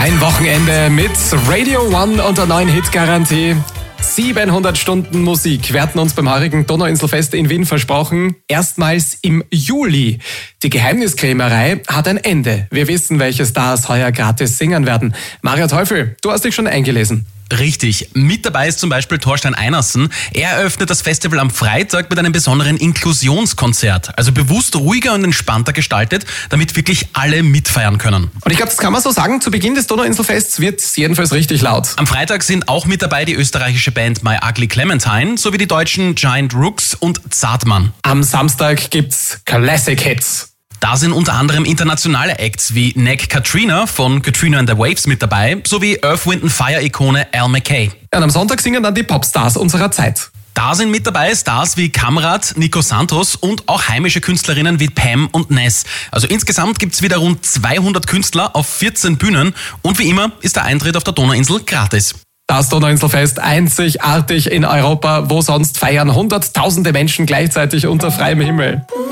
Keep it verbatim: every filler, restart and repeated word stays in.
Ein Wochenende mit Radio One und der neuen Hit-Garantie. siebenhundert Stunden Musik. Wir hatten uns beim heurigen Donauinselfest in Wien versprochen. Erstmals im Juli. Die Geheimniskrämerei hat ein Ende. Wir wissen, welche Stars heuer gratis singen werden. Maria Teufel, du hast dich schon eingelesen. Richtig. Mit dabei ist zum Beispiel Thorstein Einersen. Er eröffnet das Festival am Freitag mit einem besonderen Inklusionskonzert. Also bewusst ruhiger und entspannter gestaltet, damit wirklich alle mitfeiern können. Und ich glaube, das kann man so sagen, zu Beginn des Donauinselfests wird es jedenfalls richtig laut. Am Freitag sind auch mit dabei die österreichische Band My Ugly Clementine sowie die deutschen Giant Rooks und Zartmann. Am Samstag gibt's Classic Hits. Da sind unter anderem internationale Acts wie Neck Katrina von Katrina and the Waves mit dabei, sowie Earth, Wind and Fire-Ikone Al McKay. Und am Sonntag singen dann die Popstars unserer Zeit. Da sind mit dabei Stars wie Kamrat, Nico Santos und auch heimische Künstlerinnen wie Pam und Ness. Also insgesamt gibt's wieder rund zweihundert Künstler auf vierzehn Bühnen und wie immer ist der Eintritt auf der Donauinsel gratis. Das Donauinselfest einzigartig in Europa, wo sonst feiern hunderttausende Menschen gleichzeitig unter freiem Himmel.